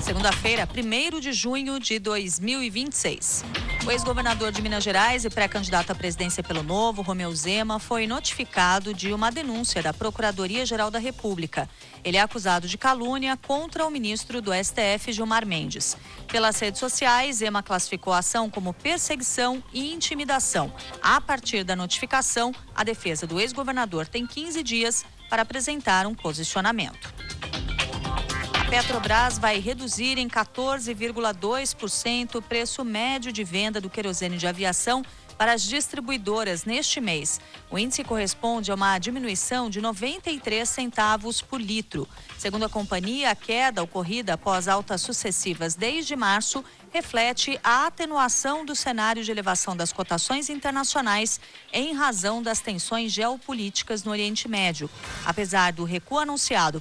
Segunda-feira, 1º de junho de 2026. O ex-governador de Minas Gerais e pré-candidato à presidência pelo Novo, Romeu Zema, foi notificado de uma denúncia da Procuradoria-Geral da República. Ele é acusado de calúnia contra o ministro do STF, Gilmar Mendes. Pelas redes sociais, Zema classificou a ação como perseguição e intimidação. A partir da notificação, a defesa do ex-governador tem 15 dias para apresentar um posicionamento. A Petrobras vai reduzir em 14,2% o preço médio de venda do querosene de aviação para as distribuidoras neste mês. O índice corresponde a uma diminuição de 93 centavos por litro. Segundo a companhia, a queda ocorrida após altas sucessivas desde março reflete a atenuação do cenário de elevação das cotações internacionais em razão das tensões geopolíticas no Oriente Médio. Apesar do recuo anunciado